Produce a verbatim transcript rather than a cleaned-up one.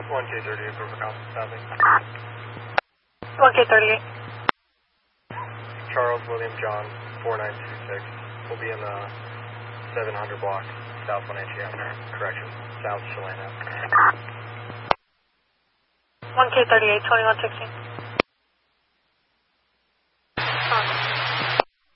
one K thirty-eight for Wisconsin stopping. one K thirty-eight. Charles William John four nine two six. We'll be in the seven hundred block, South one H M. Correction, South Chelena. one K thirty-eight, twenty-one sixteen.